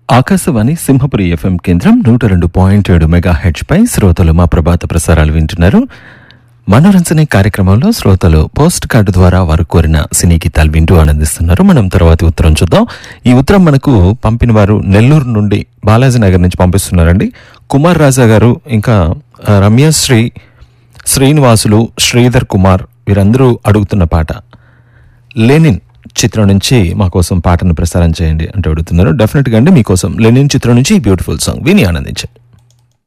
Akashvani Simhapuri FM కేంద్రం 102.7 megahertz పై శ్రోతలు మా ప్రభాత ప్రసారాలు వింటున్నారు. మనోరంజనే కార్యక్రమంలో శ్రోతలు పోస్ట్ కార్డు ద్వారా వారు కోరిన సినీ గీతాలు వింటూ ఆనందిస్తున్నారు. మనం తర్వాతి ఉత్తరం చూద్దాం. ఈ ఉత్తరం మనకు పంపిన వారు నెల్లూరు నుండి బాలాజీ నగర్ నుంచి పంపిస్తున్నారండి. కుమార్ రాజా గారు, ఇంకా రమ్యశ్రీ, శ్రీనివాసులు, శ్రీధర్ కుమార్ వీరందరూ అడుగుతున్న పాట లెనిన్ చిత్రం నుంచి మా కోసం పాటను ప్రసారం చేయండి అంటూ అడుగుతున్నారు. డెఫినెట్గా అండి, మీకోసం లెనిన్ చిత్రం నుంచి బ్యూటిఫుల్ సాంగ్ విని ఆనందించండి.